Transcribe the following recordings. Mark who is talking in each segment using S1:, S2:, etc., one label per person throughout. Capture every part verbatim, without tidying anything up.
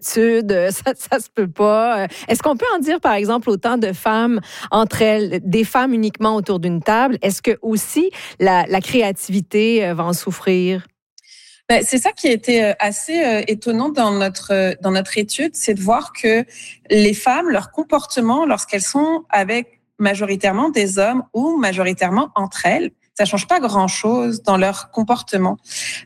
S1: études, ça, ça se peut pas. Est-ce qu'on peut en dire, par exemple, autant de femmes entre elles, des femmes uniquement autour d'une table? Est-ce que aussi la, la créativité va en souffrir?
S2: Ben, c'est ça qui a été assez euh, étonnant dans notre euh, dans notre étude, c'est de voir que les femmes, leur comportement, lorsqu'elles sont avec majoritairement des hommes ou majoritairement entre elles, ça change pas grand-chose dans leur comportement.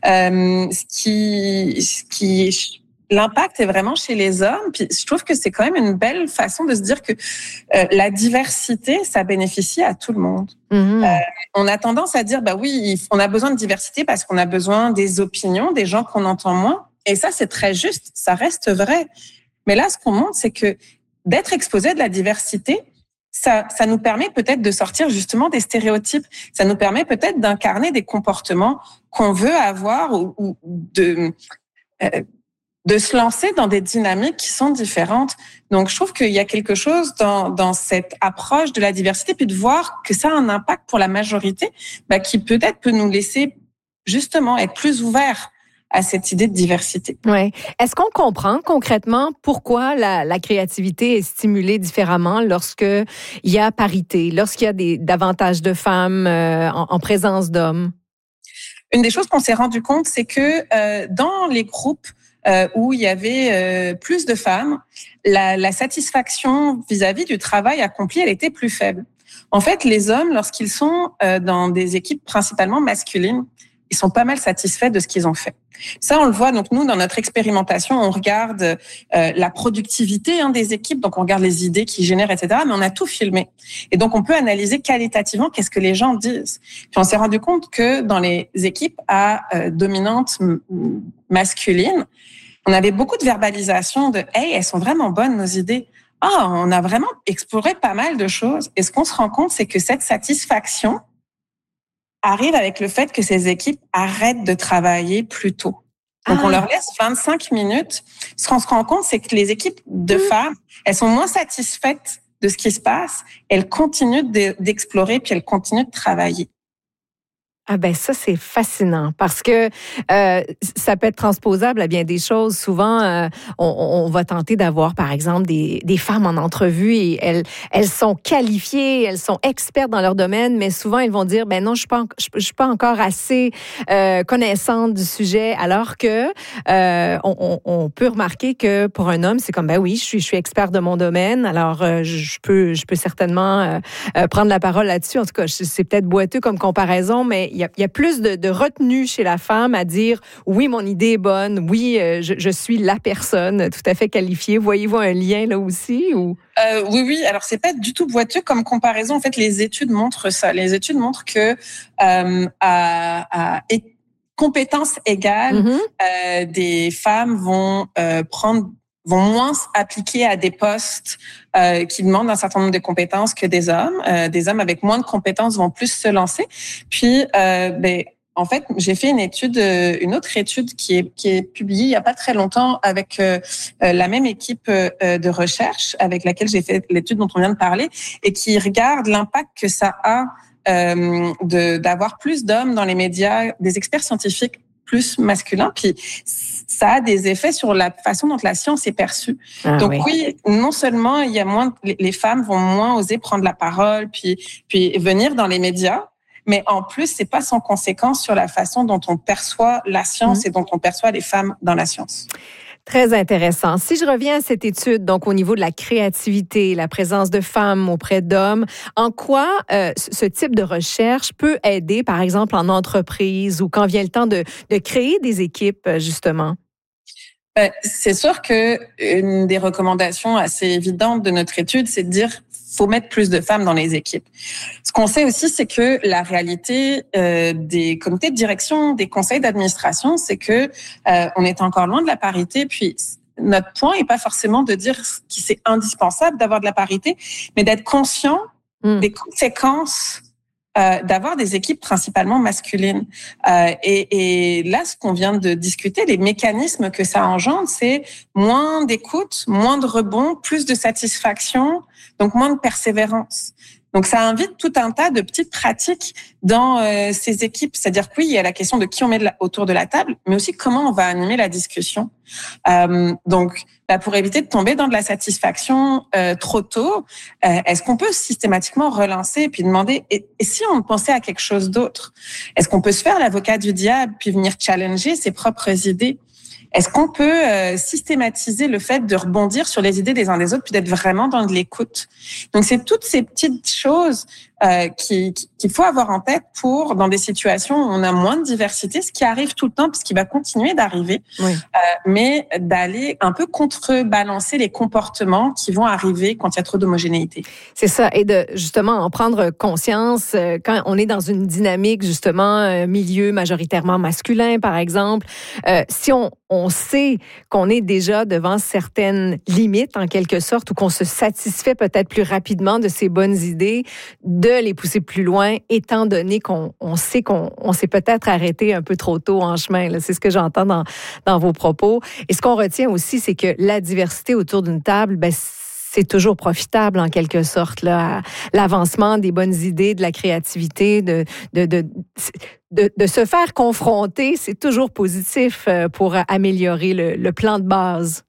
S2: Euh, ce qui ce qui L'impact est vraiment chez les hommes. Puis je trouve que c'est quand même une belle façon de se dire que euh, la diversité, ça bénéficie à tout le monde. Mm-hmm. Euh, on a tendance à dire, bah oui, on a besoin de diversité parce qu'on a besoin des opinions, des gens qu'on entend moins. Et ça, c'est très juste. Ça reste vrai. Mais là, ce qu'on montre, c'est que d'être exposé à de la diversité, ça, ça nous permet peut-être de sortir justement des stéréotypes. Ça nous permet peut-être d'incarner des comportements qu'on veut avoir ou, ou de... Euh, de se lancer dans des dynamiques qui sont différentes. Donc, je trouve qu'il y a quelque chose dans, dans cette approche de la diversité, puis de voir que ça a un impact pour la majorité, bah, qui peut-être peut nous laisser justement être plus ouverts à cette idée de diversité.
S1: Ouais. Est-ce qu'on comprend concrètement pourquoi la, la créativité est stimulée différemment lorsque il y a parité, lorsqu'il y a des, davantage de femmes euh, en, en présence d'hommes?
S2: Une des choses qu'on s'est rendu compte, c'est que euh, dans les groupes Euh, où il y avait euh, plus de femmes, la, la satisfaction vis-à-vis du travail accompli, elle était plus faible. En fait, les hommes, lorsqu'ils sont euh, dans des équipes principalement masculines, ils sont pas mal satisfaits de ce qu'ils ont fait. Ça, on le voit. Donc nous, dans notre expérimentation, on regarde euh, la productivité hein, des équipes. Donc on regarde les idées qu'ils génèrent, et cetera. Mais on a tout filmé. Et donc on peut analyser qualitativement qu'est-ce que les gens disent. Puis on s'est rendu compte que dans les équipes à euh, dominante m- masculine, on avait beaucoup de verbalisation de « Hey, elles sont vraiment bonnes, nos idées. » Ah, on a vraiment exploré pas mal de choses. Et ce qu'on se rend compte, c'est que cette satisfaction arrive avec le fait que ces équipes arrêtent de travailler plus tôt. Donc, ah. on leur laisse vingt-cinq minutes. Ce qu'on se rend compte, c'est que les équipes de mmh. femmes, elles sont moins satisfaites de ce qui se passe. Elles continuent de, d'explorer, puis elles continuent de travailler.
S1: Ah ben ça, c'est fascinant parce que euh, ça peut être transposable à bien des choses. Souvent, euh, on, on va tenter d'avoir, par exemple, des, des femmes en entrevue et elles, elles sont qualifiées, elles sont expertes dans leur domaine, mais souvent, elles vont dire, ben non, je suis pas, je, je suis pas encore assez euh, connaissante du sujet, alors que euh, on, on peut remarquer que pour un homme, c'est comme, ben oui, je suis, je suis expert de mon domaine, alors euh, je peux, je peux certainement euh, prendre la parole là-dessus. En tout cas, c'est peut-être boiteux comme comparaison, mais il y a, il y a plus de, de retenue chez la femme à dire oui, mon idée est bonne, oui, euh, je, je suis la personne tout à fait qualifiée. Voyez-vous un lien là aussi ou?
S2: Euh, oui, oui. Alors c'est pas du tout boiteux comme comparaison. En fait, les études montrent ça. Les études montrent que euh, à, à compétences égales, mm-hmm. euh, des femmes vont euh, prendre vont moins appliquer à des postes euh, qui demandent un certain nombre de compétences que des hommes. Euh, des hommes avec moins de compétences vont plus se lancer. Puis, euh, ben, en fait, j'ai fait une étude, une autre étude qui est qui est publiée il y a pas très longtemps avec euh, la même équipe euh, de recherche avec laquelle j'ai fait l'étude dont on vient de parler et qui regarde l'impact que ça a euh, de d'avoir plus d'hommes dans les médias, des experts scientifiques plus masculins. Puis ça a des effets sur la façon dont la science est perçue. Ah, Donc oui. oui, non seulement il y a moins, les femmes vont moins oser prendre la parole, puis puis venir dans les médias, mais en plus c'est pas sans conséquence sur la façon dont on perçoit la science mmh. et dont on perçoit les femmes dans la science.
S1: Très intéressant. Si je reviens à cette étude, donc au niveau de la créativité, la présence de femmes auprès d'hommes, en quoi euh, ce type de recherche peut aider, par exemple, en entreprise ou quand vient le temps de, de créer des équipes, justement?
S2: Ben, c'est sûr que une des recommandations assez évidentes de notre étude, c'est de dire faut mettre plus de femmes dans les équipes. Ce qu'on sait aussi, c'est que la réalité euh, des comités de direction, des conseils d'administration, c'est que euh, on est encore loin de la parité. Puis notre point est pas forcément de dire que c'est indispensable d'avoir de la parité, mais d'être conscient mmh. des conséquences euh, d'avoir des équipes principalement masculines. Euh, et, et là, ce qu'on vient de discuter, les mécanismes que ça engendre, c'est moins d'écoute, moins de rebond, plus de satisfaction, donc moins de persévérance. Donc, ça invite tout un tas de petites pratiques dans euh, ces équipes. C'est-à-dire que oui, il y a la question de qui on met de la, autour de la table, mais aussi comment on va animer la discussion. Euh, donc, bah, pour éviter de tomber dans de la satisfaction euh, trop tôt, euh, est-ce qu'on peut systématiquement relancer et puis demander, et, et si on pensait à quelque chose d'autre? Est-ce qu'on peut se faire l'avocat du diable puis venir challenger ses propres idées? Est-ce qu'on peut euh, systématiser le fait de rebondir sur les idées des uns des autres puis d'être vraiment dans de l'écoute? Donc, c'est toutes ces petites choses euh, qui, qu'il faut avoir en tête pour, dans des situations où on a moins de diversité, ce qui arrive tout le temps, puis ce qui va continuer d'arriver,
S1: oui.
S2: euh, mais d'aller un peu contrebalancer les comportements qui vont arriver quand il y a trop d'homogénéité.
S1: C'est ça, et de justement en prendre conscience euh, quand on est dans une dynamique, justement, euh, milieu majoritairement masculin, par exemple. Euh, si on, on sait qu'on est déjà devant certaines limites, en quelque sorte, ou qu'on se satisfait peut-être plus rapidement de ses bonnes idées, de les pousser plus loin, étant donné qu'on on sait qu'on on s'est peut-être arrêté un peu trop tôt en chemin. Là. C'est ce que j'entends dans, dans vos propos. Et ce qu'on retient aussi, c'est que la diversité autour d'une table, ben, c'est toujours profitable en quelque sorte, là, l'avancement des bonnes idées, de la créativité, de, de, de, de, de se faire confronter, c'est toujours positif pour améliorer le, le plan de base.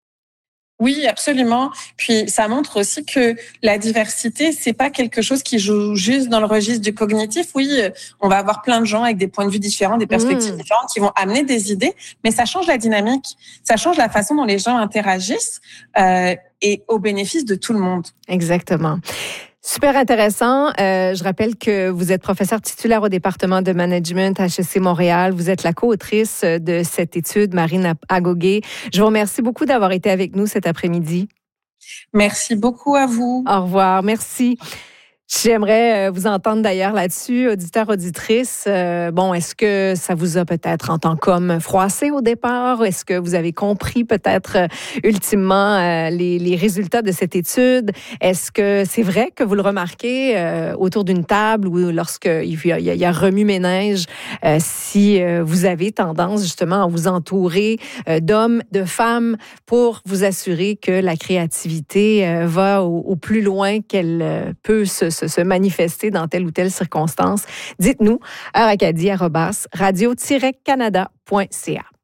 S2: Oui, absolument. Puis ça montre aussi que la diversité, c'est pas quelque chose qui joue juste dans le registre du cognitif. Oui, on va avoir plein de gens avec des points de vue différents, des perspectives mmh. différentes qui vont amener des idées, mais ça change la dynamique, ça change la façon dont les gens interagissent euh, et au bénéfice de tout le monde.
S1: Exactement. Super intéressant. Euh, je rappelle que vous êtes professeur titulaire au département de management à H E C Montréal. Vous êtes la co-autrice de cette étude, Marine Agogé. Je vous remercie beaucoup d'avoir été avec nous cet après-midi.
S2: Merci beaucoup à vous.
S1: Au revoir. Merci. J'aimerais vous entendre d'ailleurs là-dessus, auditeurs, auditrices. Euh, bon, est-ce que ça vous a peut-être en tant qu'homme froissé au départ? Est-ce que vous avez compris peut-être euh, ultimement euh, les, les résultats de cette étude? Est-ce que c'est vrai que vous le remarquez euh, autour d'une table ou lorsqu'il y a, il y a remue-ménage, euh, si euh, vous avez tendance justement à vous entourer euh, d'hommes, de femmes pour vous assurer que la créativité euh, va au, au plus loin qu'elle euh, peut se se manifester dans telle ou telle circonstance? Dites-nous, heure acadie arobase radio tiret canada point c a.